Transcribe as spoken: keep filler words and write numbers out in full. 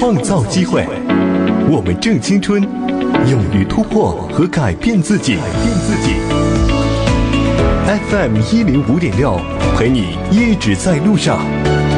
创造机会。我们正青春，勇于突破和改变自己。改变自己。F M 一零五点六，陪你一直在路上。